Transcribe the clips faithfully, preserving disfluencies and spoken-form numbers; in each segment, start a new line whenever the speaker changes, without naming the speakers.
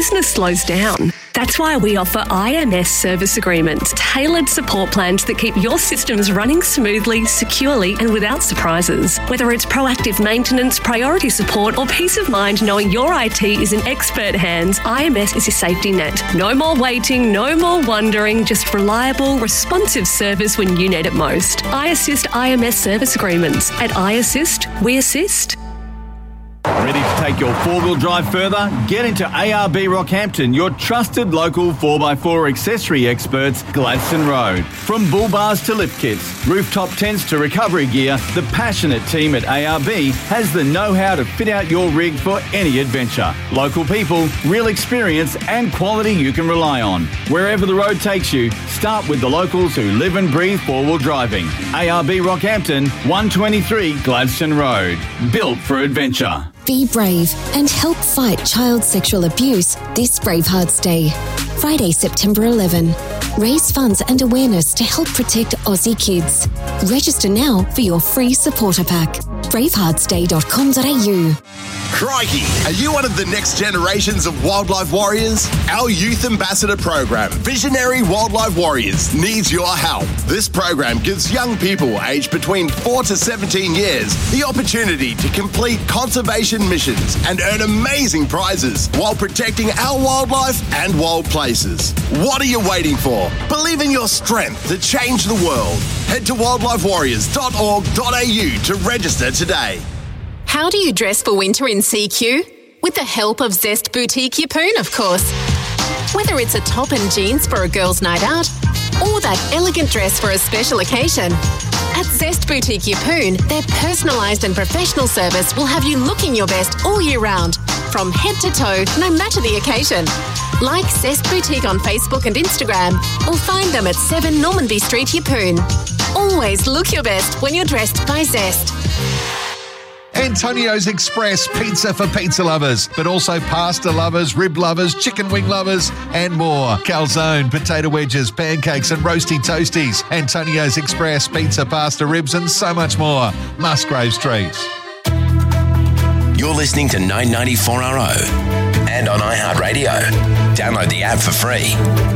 business slows down. That's why we offer I M S service agreements, tailored support plans that keep your systems running smoothly, securely and without surprises. Whether it's proactive maintenance, priority support or peace of mind knowing your I T is in expert hands, I M S is your safety net. No more waiting, no more wondering, just reliable, responsive service when you need it most. iAssist I M S service agreements. At iAssist, we assist.
Ready to take your four-wheel drive further? Get into A R B Rockhampton, your trusted local four by four accessory experts, Gladstone Road. From bull bars to lift kits, rooftop tents to recovery gear, the passionate team at A R B has the know-how to fit out your rig for any adventure. Local people, real experience and quality you can rely on. Wherever the road takes you, start with the locals who live and breathe four-wheel driving. A R B Rockhampton, one twenty-three Gladstone Road. Built for adventure.
Be brave and help fight child sexual abuse this Bravehearts Day. Friday, September eleventh. Raise funds and awareness to help protect Aussie kids. Register now for your free supporter pack. bravehearts day dot com dot a u.
Crikey, are you one of the next generations of wildlife warriors? Our Youth Ambassador program, Visionary Wildlife Warriors, needs your help. This program gives young people aged between four to seventeen years the opportunity to complete conservation missions and earn amazing prizes while protecting our wildlife and wild places. What are you waiting for? Believe in your strength to change the world. Head to wildlife warriors dot org dot a u to register today.
How do you dress for winter in C Q? With the help of Zest Boutique Yeppoon, of course. Whether it's a top and jeans for a girl's night out or that elegant dress for a special occasion, at Zest Boutique Yeppoon, their personalised and professional service will have you looking your best all year round, from head to toe, no matter the occasion. Like Zest Boutique on Facebook and Instagram, or find them at seven Normanby Street, Yeppoon. Always look your best when you're dressed by Zest.
Antonio's Express pizza for pizza lovers, but also pasta lovers, rib lovers, chicken wing lovers, and more. Calzone, potato wedges, pancakes, and roasty toasties. Antonio's Express pizza, pasta, ribs, and so much more. Musgrave Street.
You're listening to nine ninety-four R O and on iHeartRadio. Download the app for free.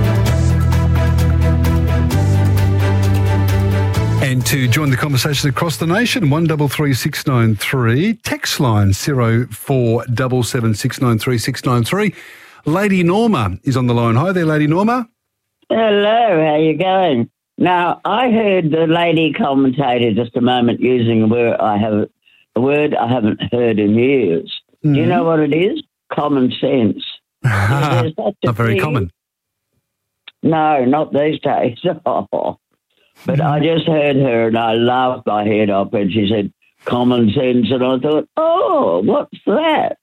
And to join the conversation across the nation, one three three six nine three, text line zero four seven seven six nine three six nine three. Lady Norma is on the line. Hi there, Lady Norma.
Hello, how you going? Now, I heard the lady commentator just a moment using a word I have a word I haven't heard in years. Mm-hmm. Do you know what it is? Common sense. Is
Not very
thing?
common.
No, not these days. Oh. But I just heard her and I laughed my head off when she said common sense, and I thought, oh, what's that?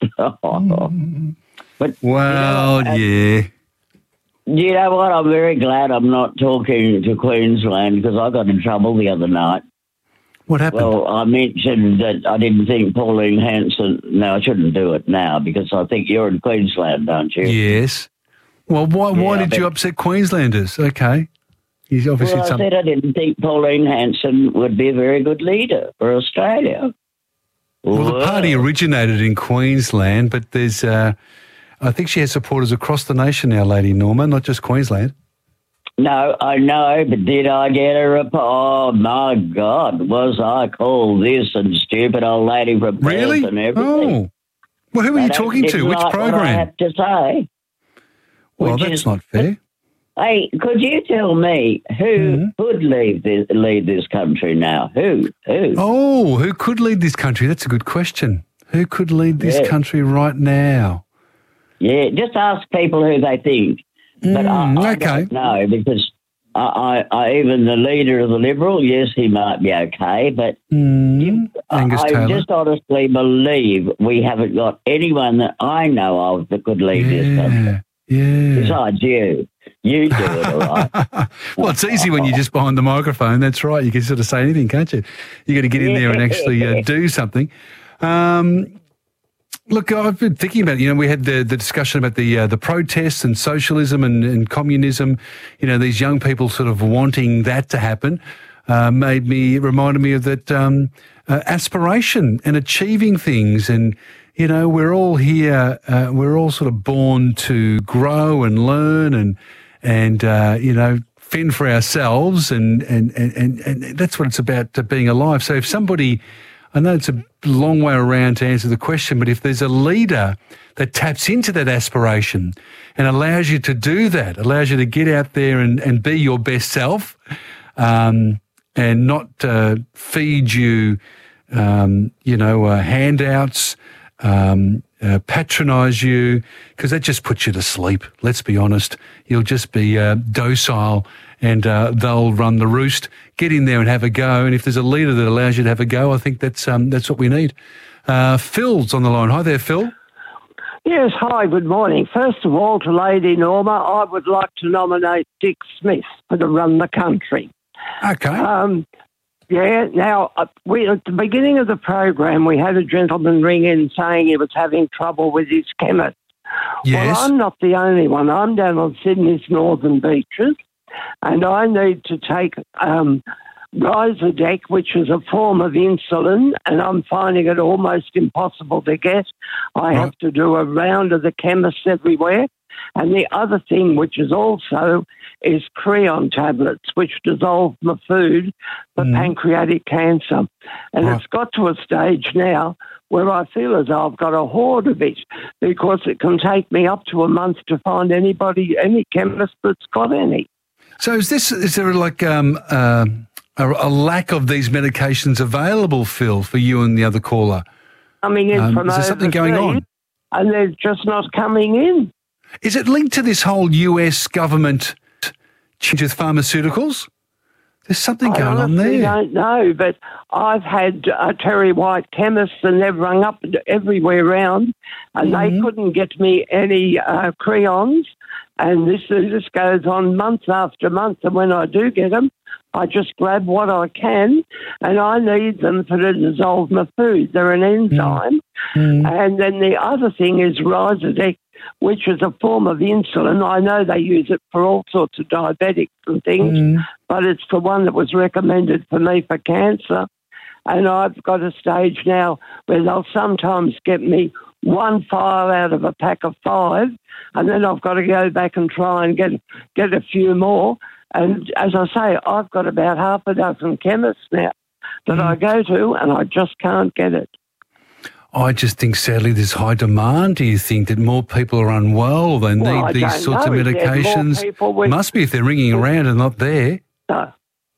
But
well,
you know,
yeah.
You know what? I'm very glad I'm not talking to Queensland because I got in trouble the other night.
What happened?
Well, I mentioned that I didn't think Pauline Hanson. No, I shouldn't do it now because I think you're in Queensland, don't you?
Yes. Well, why? Why
Yeah,
did you upset Queenslanders? Okay. He's obviously
well, I
some...
said I didn't think Pauline Hanson would be a very good leader for Australia.
Well, the party originated in Queensland, but there's, uh, I think she has supporters across the nation now, Lady Norma, not just Queensland.
No, I know, but did I get a report? Oh, my God, was I called this and stupid old lady from Perth
Really?
and everything.
Oh. Well, who are
They
you
don't-
talking to?
didn't
Which
like what I
program?
have to say.
Well,
which
that's
is-
not fair.
Hey, could you tell me who
Mm-hmm.
could lead this, lead this country now? Who? Who?
Oh, who could lead this country? That's a good question. Who could lead this
Yeah.
country right now?
Yeah, just ask people who they think. But I,
Mm,
I
okay.
don't know because I, I, I, even the leader of the Liberal, yes, he might be okay, but
Mm,
I,
Angus
I
Taylor.
just honestly believe we haven't got anyone that I know of that could lead this country.
Yeah.
Besides you. You do it, all right.
Well, it's easy when you're just behind the microphone. That's right. You can sort of say anything, can't you? You got to get in there and actually uh, do something. Um, look, I've been thinking about it. You know, we had the, the discussion about the uh, the protests and socialism and, and communism. You know, these young people sort of wanting that to happen uh, made me reminded me of that um, uh, aspiration and achieving things and you know, we're all here, uh, we're all sort of born to grow and learn and, and uh, you know, fend for ourselves, and, and, and, and, and that's what it's about, to being alive. So if somebody, I know it's a long way around to answer the question, but if there's a leader that taps into that aspiration and allows you to do that, allows you to get out there and, and be your best self, um, and not uh, feed you, um, you know, uh, handouts, um, uh, patronise you, because that just puts you to sleep. Let's be honest. You'll just be uh, docile, and uh, they'll run the roost. Get in there and have a go. And if there's a leader that allows you to have a go, I think that's um, that's what we need. Uh, Phil's on the line. Hi there, Phil.
Yes, hi, good morning. First of all, to Lady Norma, I would like to nominate Dick Smith for to run the country.
Okay.
Um, yeah, now, uh, we at the beginning of the program, we had a gentleman ring in saying he was having trouble with his chemist.
Yes.
Well, I'm not the only one. I'm down on Sydney's northern beaches, and I need to take um, Rhizodec, which is a form of insulin, and I'm finding it almost impossible to get. I
Right.
have to do a round of the chemists everywhere. And the other thing, which is also, is Creon tablets, which dissolve my food for
Mm.
pancreatic cancer. And
Right.
it's got to a stage now where I feel as though I've got a hoard of it, because it can take me up to a month to find anybody, any chemist that's got any.
So is this, is there like um, uh, a, a lack of these medications available, Phil, for you and the other caller?
Coming in
Um,
from
is there something going
overseas,
on?
and they're just not coming in.
Is it linked to this whole U S government change with pharmaceuticals? There's something
I
going on
honestly
there.
don't know, but I've had uh, Terry White chemists, and they've rung up everywhere round, and
Mm-hmm.
they couldn't get me any uh, Creons, and this this goes on month after month, and when I do get them, I just grab what I can, and I need them for to dissolve my food. They're an enzyme.
Mm.
And then the other thing is Rhizodec, which is a form of insulin. I know they use it for all sorts of diabetics and things,
Mm.
but it's the one that was recommended for me for cancer. And I've got a stage now where they'll sometimes get me one file out of a pack of five, and then I've got to go back and try and get get a few more. And as I say, I've got about half a dozen chemists now that I go to, and I just can't get it.
I just think, sadly, there's high demand. Do you think that more people are unwell, or they
Well, I
need these
don't
sorts
know.
of
Is there more
medications?
people with-
Must be if they're ringing around and not there.
No.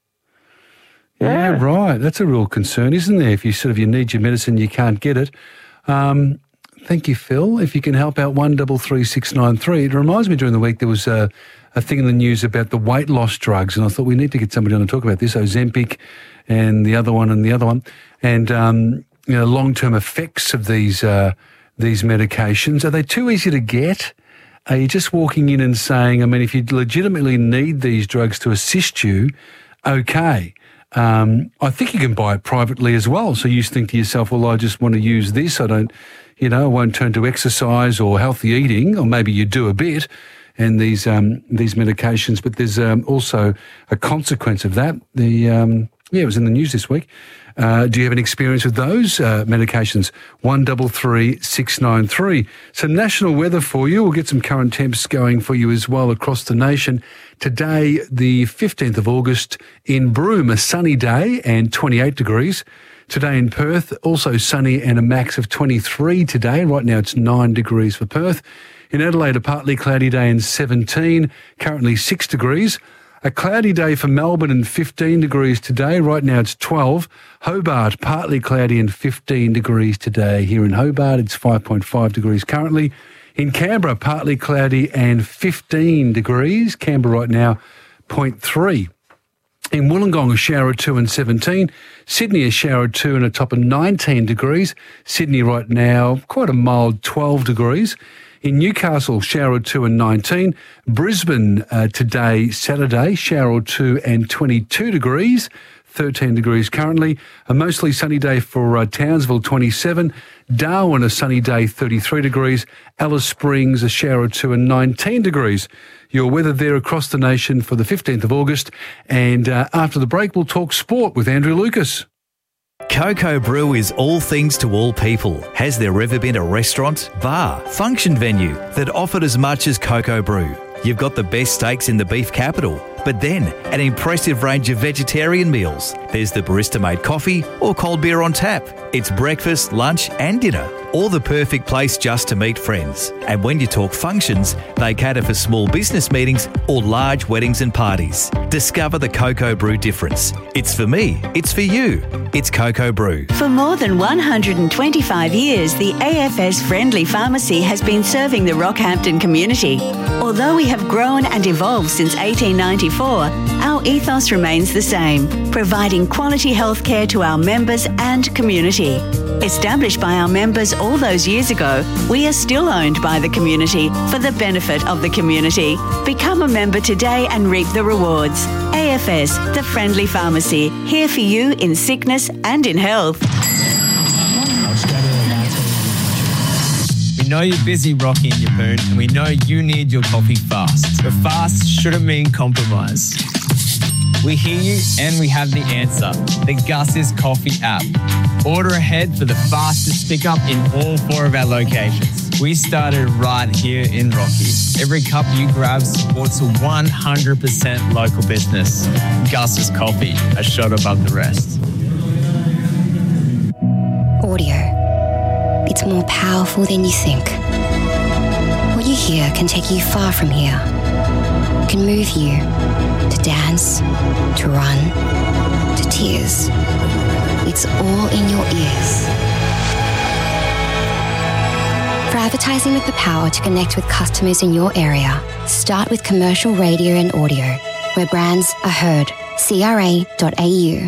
Yeah,
Yeah.
right. That's a real concern, isn't there? If you sort of you need your medicine, you can't get it. Um, thank you, Phil. If you can help out, one double three six nine three. It reminds me during the week there was a, a thing in the news about the weight loss drugs, and I thought we need to get somebody on to talk about this. Ozempic, and the other one, and the other one, and um, you know, long-term effects of these uh, these medications. Are they too easy to get? Are you just walking in and saying, I mean, if you legitimately need these drugs to assist you, okay. Um, I think you can buy it privately as well. So you think to yourself, well, I just want to use this. I don't, you know, I won't turn to exercise or healthy eating, or maybe you do a bit, and these um, these medications. But there's um, also a consequence of that. The um, yeah, it was in the news this week. Uh, do you have any experience with those uh, medications? One double three six nine three. Some national weather for you. We'll get some current temps going for you as well across the nation. Today, the fifteenth of August, in Broome, a sunny day and twenty-eight degrees. Today in Perth, also sunny and a max of twenty-three today. Right now it's nine degrees for Perth. In Adelaide, a partly cloudy day and seventeen. Currently six degrees. A cloudy day for Melbourne and fifteen degrees today. Right now it's twelve. Hobart, partly cloudy and fifteen degrees today. Here in Hobart, it's five point five degrees currently. In Canberra, partly cloudy and fifteen degrees. Canberra right now, zero point three. In Wollongong, a shower of two and seventeen. Sydney, a shower of two and a top of nineteen degrees. Sydney right now, quite a mild twelve degrees. In Newcastle, shower of two and nineteen. Brisbane uh, today, Saturday, shower of two and twenty-two degrees. thirteen degrees currently. A mostly sunny day for uh, Townsville, twenty-seven. Darwin, a sunny day, thirty-three degrees. Alice Springs, a shower of two and nineteen degrees. Your weather there across the nation for the fifteenth of August. And uh, after the break, we'll talk sport with Andrew Lucas.
Coco Brew is all things to all people. Has there ever been a restaurant, bar, function venue that offered as much as Coco Brew? You've got the best steaks in the beef capital, but then an impressive range of vegetarian meals. There's the barista-made coffee or cold beer on tap. It's breakfast, lunch and dinner, or the perfect place just to meet friends. And when you talk functions, they cater for small business meetings or large weddings and parties. Discover the Coco Brew difference. It's for me, it's for you. It's Coco Brew.
For more than one hundred twenty-five years, the A F S Friendly Pharmacy has been serving the Rockhampton community. Although we have grown and evolved since eighteen ninety-four, our ethos remains the same, providing quality healthcare to our members and community. Established by our members all those years ago, we are still owned by the community for the benefit of the community. Become a member today and reap the rewards. A F S, the Friendly Pharmacy, here for you in sickness and in health.
We know you're busy rocking your Yeppoon, and we know you need your coffee fast. But fast shouldn't mean compromise. We hear you and we have the answer. The Gus's Coffee app. Order ahead for the fastest pickup in all four of our locations. We started right here in Rocky. Every cup you grab supports a one hundred percent local business. Gus's Coffee, a shot above the rest.
Audio. It's more powerful than you think. What you hear can take you far from here. It can move you to dance, to run, to tears. It's all in your ears. For advertising with the power to connect with customers in your area, start with commercial radio and audio, where brands are heard. C R A dot A U.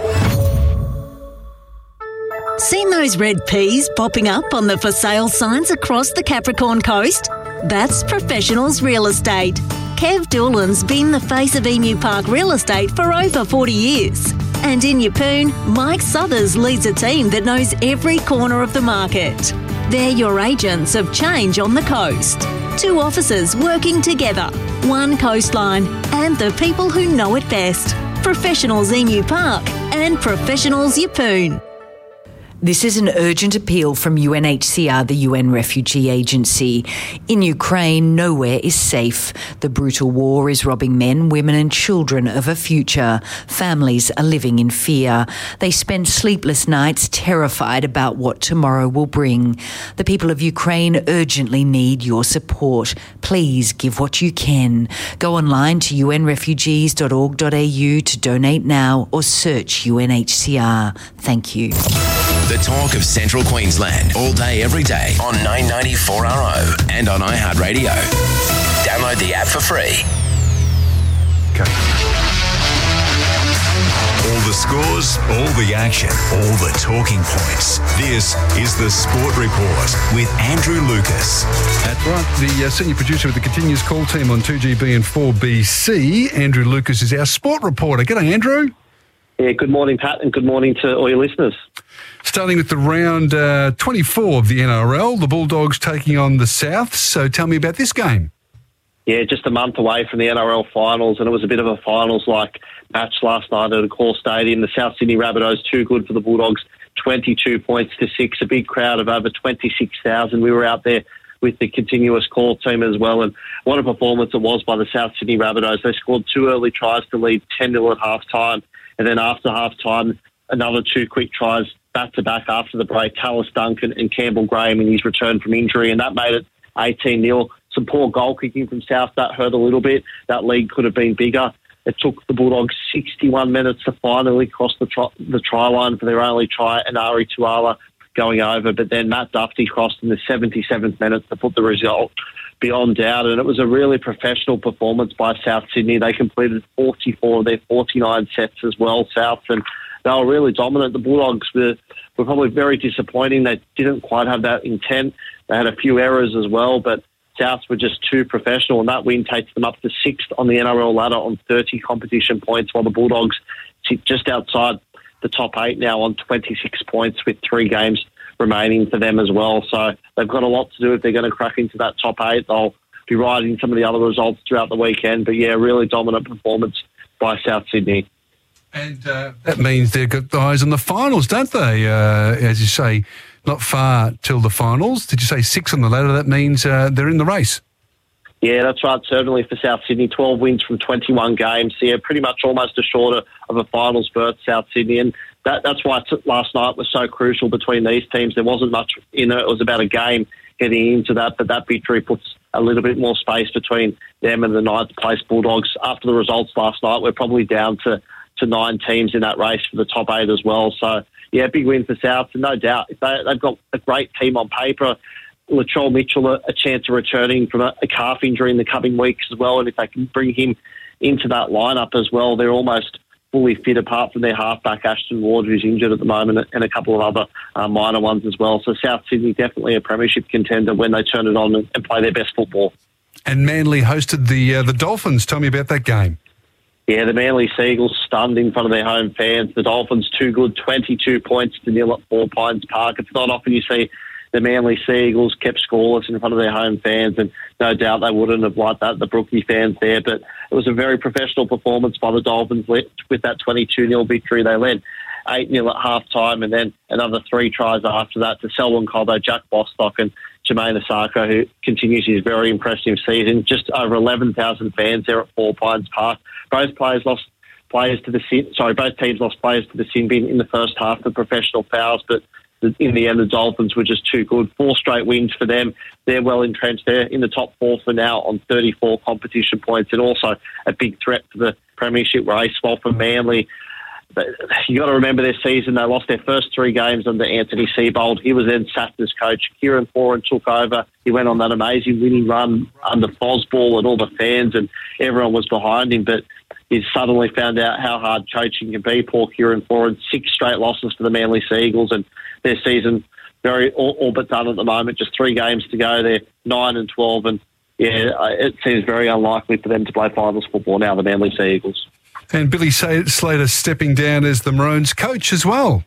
Seen those red peas popping up on the for sale signs across the Capricorn coast? That's Professionals Real Estate. Kev Doolan's been the face of Emu Park Real Estate for over forty years. And in Yeppoon, Mike Southers leads a team that knows every corner of the market. They're your agents of change on the coast. Two offices working together, one coastline, and the people who know it best. Professionals Emu Park and Professionals Yeppoon.
This is an urgent appeal from U N H C R, the U N Refugee Agency. In Ukraine, nowhere is safe. The brutal war is robbing men, women and children of a future. Families are living in fear. They spend sleepless nights terrified about what tomorrow will bring. The people of Ukraine urgently need your support. Please give what you can. Go online to u n refugees dot org dot a u to donate now or search U N H C R. Thank you.
The talk of Central Queensland, all day, every day on nine ninety-four R O and on iHeartRadio. Download the app for free.
Okay.
All the scores, all the action, all the talking points. This is the Sport Report with Andrew Lucas.
That's right. The uh, senior producer with the continuous call team on two G B and four B C, Andrew Lucas, is our sport reporter. G'day, Andrew.
Yeah, good morning, Pat, and good morning to all your listeners.
Starting with the round uh, twenty-four of the N R L, the Bulldogs taking on the Souths. So tell me about this game.
Yeah, just a month away from the N R L finals, and it was a bit of a finals-like match last night at Accor Stadium. The South Sydney Rabbitohs, too good for the Bulldogs, twenty-two points to six, a big crowd of over twenty-six thousand. We were out there with the continuous call team as well, and what a performance it was by the South Sydney Rabbitohs. They scored two early tries to lead ten nil at half-time, and then after half-time, another two quick tries back-to-back after the break, Tallis Duncan and Campbell Graham in his return from injury, and that made it eighteen nil. Some poor goal kicking from South, that hurt a little bit. That lead could have been bigger. It took the Bulldogs sixty-one minutes to finally cross the, try, the try line for their only try, and Ari Tuala going over, but then Matt Duffy crossed in the seventy-seventh minute to put the result beyond doubt, and it was a really professional performance by South Sydney. They completed forty-four of their forty-nine sets as well, South, and they were really dominant. The Bulldogs were, were probably very disappointing. They didn't quite have that intent. They had a few errors as well, but Souths were just too professional, and that win takes them up to sixth on the N R L ladder on thirty competition points, while the Bulldogs sit just outside the top eight now on twenty-six points with three games remaining for them as well. So they've got a lot to do if they're going to crack into that top eight. They'll be riding some of the other results throughout the weekend. But, yeah, really dominant performance by South Sydney.
And uh, that means they've got eyes on the finals, don't they? Uh, as you say, not far till the finals. Did you say six on the ladder? That means uh, they're in the race.
Yeah, that's right. Certainly for South Sydney, twelve wins from twenty-one games. So, yeah, pretty much almost a shorter of a finals berth, South Sydney. And that, that's why t- last night was so crucial between these teams. There wasn't much in it. It was about a game heading into that, but that victory puts a little bit more space between them and the ninth place Bulldogs. After the results last night, we're probably down to, to nine teams in that race for the top eight as well. So, yeah, big win for South. And no doubt, if they, they've got a great team on paper. Latrell Mitchell, a, a chance of returning from a, a calf injury in the coming weeks as well. And if they can bring him into that lineup as well, they're almost fully fit apart from their halfback, Ashton Ward, who's injured at the moment, and a couple of other uh, minor ones as well. So South Sydney definitely a premiership contender when they turn it on and, and play their best football.
And Manly hosted the uh, the Dolphins. Tell me about that game.
Yeah, the Manly Seagulls stunned in front of their home fans. The Dolphins too good, twenty-two points to nil at Four Pines Park. It's not often you see the Manly Seagulls kept scoreless in front of their home fans, and no doubt they wouldn't have liked that, the Brookie fans there. But it was a very professional performance by the Dolphins with that twenty-two nil victory. They led eight nil at half-time, and then another three tries after that to Selwyn Cobbo, Jack Bostock and Jermaine Osako, who continues his very impressive season. Just over eleven thousand fans there at Four Pines Park. Both players lost players to the sin, sorry, both teams lost players to the sin bin in the first half for professional fouls, but in the end, the Dolphins were just too good. Four straight wins for them. They're well entrenched. They're in the top four for now on thirty-four competition points, and also a big threat for the premiership race. While for Manly, you got to remember their season. They lost their first three games under Anthony Seibold. He was then sacked as coach. Kieran Foran took over. He went on that amazing winning run under Fosball and all the fans, and everyone was behind him. But he suddenly found out how hard coaching can be. Poor Kieran Foran, six straight losses for the Manly Seagulls, and their season very all, all but done at the moment. Just three games to go. They're nine and twelve, and yeah, it seems very unlikely for them to play finals football now, the Manly Seagulls.
And Billy Slater stepping down as the Maroons coach as well.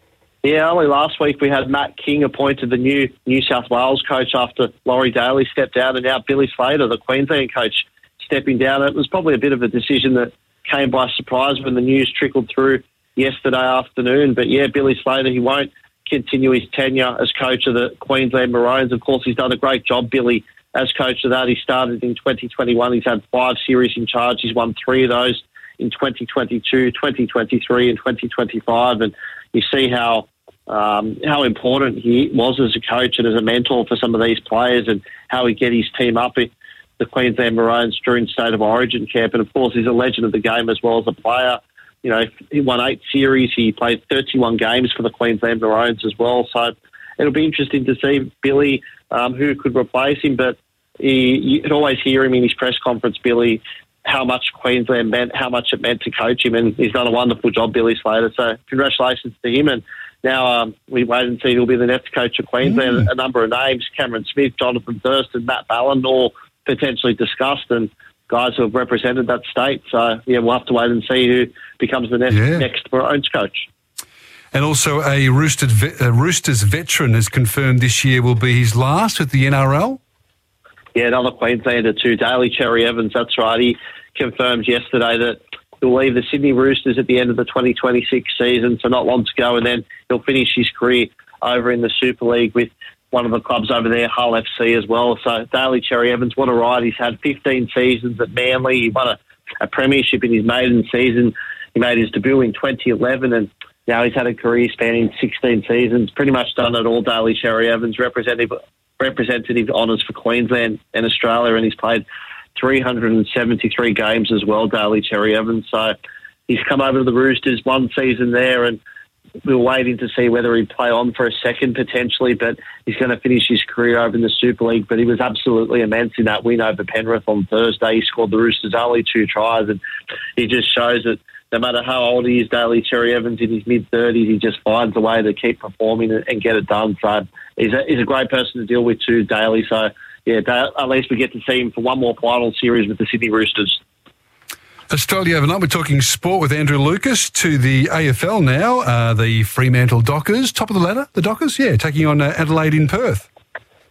Yeah, only last week we had Matt King appointed the new New South Wales coach after Laurie Daly stepped down, and now Billy Slater, the Queensland coach, stepping down. It was probably a bit of a decision that came by surprise when the news trickled through yesterday afternoon. But yeah, Billy Slater, he won't continue his tenure as coach of the Queensland Maroons. Of course, he's done a great job, Billy, as coach of that. He started in twenty twenty-one. He's had five series in charge. He's won three of those in twenty twenty-two, twenty twenty-three and twenty twenty-five. And you see how um, how important he was as a coach and as a mentor for some of these players, and how he get his team up at the Queensland Maroons during State of Origin camp. And, of course, he's a legend of the game as well as a player. You know, he won eight series. He played thirty-one games for the Queensland Maroons as well. So it'll be interesting to see Billy, um, who could replace him. But he, you could always hear him in his press conference, Billy, how much Queensland meant, how much it meant to coach him. And he's done a wonderful job, Billy Slater. So congratulations to him. And now um, we wait and see who'll be the next coach of Queensland. Mm. A number of names, Cameron Smith, Jonathan Thurston, Matt Ballin, all potentially discussed, and guys who have represented that state. So, yeah, we'll have to wait and see who becomes the next, yeah. next Maroons coach.
And also a Roosters, a Roosters veteran has confirmed this year will be his last with the N R L.
Yeah, another Queenslander too, Daly Cherry Evans, that's right. He confirmed yesterday that he'll leave the Sydney Roosters at the end of the twenty twenty-six season, so not long to go, and then he'll finish his career over in the Super League with one of the clubs over there, Hull F C as well. So Daly Cherry Evans, what a ride. He's had fifteen seasons at Manly. He won a, a premiership in his maiden season. He made his debut in twenty eleven, and now he's had a career spanning sixteen seasons. Pretty much done it all, Daly Cherry Evans, representative, representative honours for Queensland and Australia, and he's played three hundred seventy-three games as well, Daly Cherry Evans. So he's come over to the Roosters, one season there, and we were waiting to see whether he'd play on for a second potentially, but he's going to finish his career over in the Super League. But he was absolutely immense in that win over Penrith on Thursday. He scored the Roosters only two tries, and he just shows that no matter how old he is, Daly Cherry Evans in his mid-thirties, he just finds a way to keep performing and get it done. So he's a, he's a great person to deal with too, Daly. So, yeah, at least we get to see him for one more final series with the Sydney Roosters.
Australia overnight, we're talking sport with Andrew Lucas to the A F L now. Uh, the Fremantle Dockers, top of the ladder, the Dockers, yeah, taking on uh, Adelaide in Perth.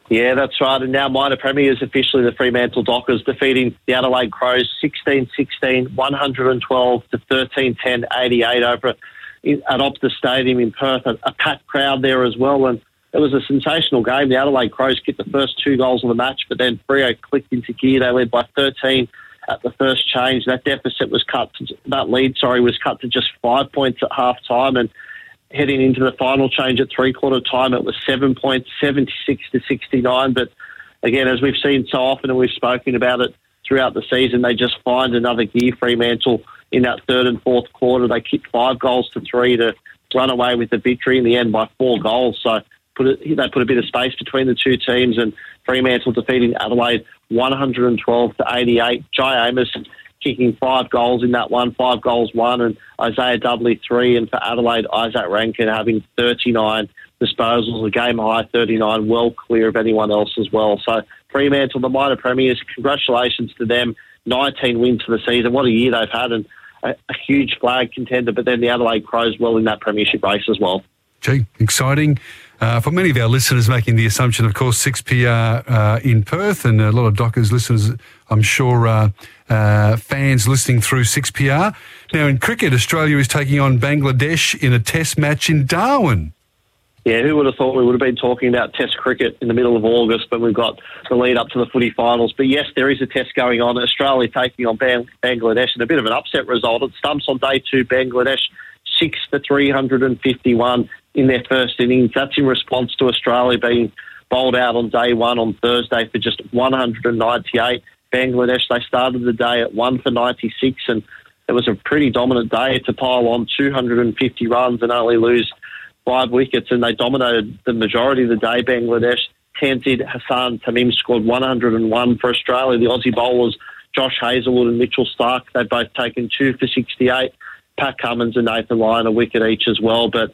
Yeah, that's right. And now minor premiers officially the Fremantle Dockers defeating the Adelaide Crows sixteen sixteen, one twelve to thirteen ten, eighty-eight over at Optus Stadium in Perth. A, a packed crowd there as well. And it was a sensational game. The Adelaide Crows kicked the first two goals of the match, but then Freo clicked into gear. They led by thirteen at the first change. That deficit was cut to, that lead, sorry, was cut to just five points at half time. And heading into the final change at three-quarter time, it was seven points, seventy-six to sixty-nine. But again, as we've seen so often and we've spoken about it throughout the season, they just find another gear, Fremantle, in that third and fourth quarter. They kicked five goals to three to run away with the victory in the end by four goals. So put it, they put a bit of space between the two teams, and Fremantle defeating Adelaide one twelve to eighty-eight. Jai Amos kicking five goals in that one, five goals one, and Isaiah Dudley three, and for Adelaide, Isaac Rankin having thirty-nine disposals, a game high thirty-nine, well clear of anyone else as well. So Fremantle, the minor premiers, congratulations to them. nineteen wins for the season. What a year they've had, and a, a huge flag contender, but then the Adelaide Crows well in that premiership race as well.
Gee, exciting. Uh, for many of our listeners making the assumption, of course, six P R uh, in Perth, and a lot of Dockers listeners, I'm sure, uh, uh, fans listening through six P R. Now, in cricket, Australia is taking on Bangladesh in a test match in Darwin.
Yeah, who would have thought we would have been talking about Test cricket in the middle of August when we've got the lead up to the footy finals. But yes, there is a test going on. Australia taking on Bang- Bangladesh in a bit of an upset result. It stumps on day two, Bangladesh six to three fifty-one in their first innings. That's in response to Australia being bowled out on day one on Thursday for just one ninety-eight. Bangladesh, they started the day at one for ninety-six, and it was a pretty dominant day to pile on two hundred fifty runs and only lose five wickets, and they dominated the majority of the day. Bangladesh, Tanzid Hassan Tamim scored one oh one for Australia. The Aussie bowlers, Josh Hazlewood and Mitchell Stark, they've both taken two for sixty-eight. Pat Cummins and Nathan Lyon a wicket each as well, but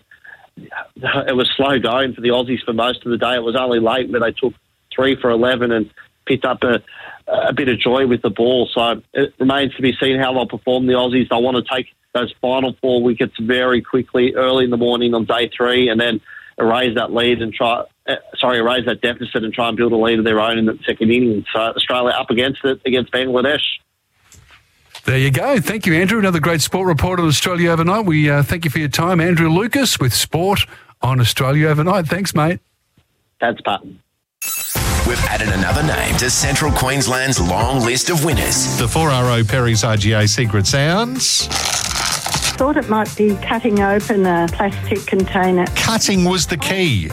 it was slow going for the Aussies for most of the day. It was only late where they took three for eleven and picked up a, a bit of joy with the ball. So it remains to be seen how they'll perform, the Aussies. They'll want to take those final four wickets very quickly early in the morning on day three, and then erase that lead and try, uh, sorry, erase that deficit and try and build a lead of their own in the second innings. So Australia up against it against Bangladesh.
There you go. Thank you, Andrew. Another great sport report on Australia Overnight. We uh, thank you for your time. Andrew Lucas with Sport on Australia Overnight. Thanks, mate.
Thanks, Pat.
We've added another name to Central Queensland's long list of winners.
The four R O Perry's I G A Secret Sounds.
Thought it might be cutting open a plastic container.
Cutting was the key.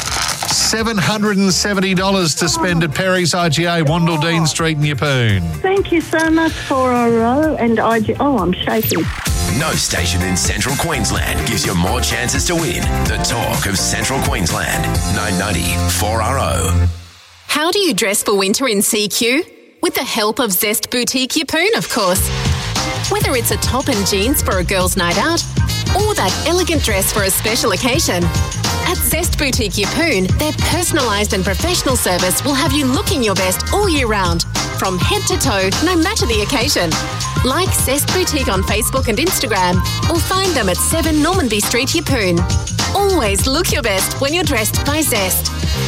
seven hundred seventy dollars to spend at Perry's I G A, Wandle Dean Street in Yeppoon.
Thank you so much, four R O and I G A. Oh, I'm shaking.
No station in Central Queensland gives you more chances to win. The talk of Central Queensland. nine ninety four R O.
How do you dress for winter in C Q? With the help of Zest Boutique Yeppoon, of course. Whether it's a top and jeans for a girl's night out or that elegant dress for a special occasion, at Zest Boutique Yeppoon, their personalised and professional service will have you looking your best all year round, from head to toe, no matter the occasion. Like Zest Boutique on Facebook and Instagram, or find them at seven Normanby Street, Yeppoon. Always look your best when you're dressed by Zest.